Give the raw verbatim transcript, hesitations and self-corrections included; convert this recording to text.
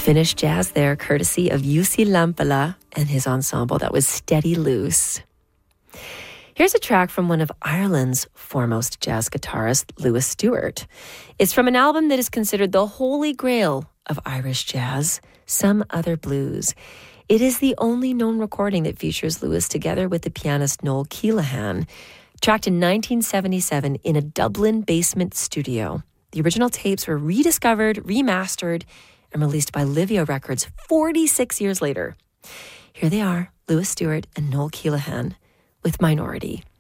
Finnish jazz there, courtesy of Jussi Lampala and his ensemble. That was Steady Loose. Here's a track from one of Ireland's foremost jazz guitarists, Lewis Stewart. It's from an album that is considered the holy grail of Irish jazz, Some Other Blues. It is the only known recording that features Lewis together with the pianist Noel Keelan, tracked in nineteen seventy-seven in a Dublin basement studio. The original tapes were rediscovered, remastered, and released by Livia Records forty-six years later. Here they are, Lewis Stewart and Noel Keelan with Minority.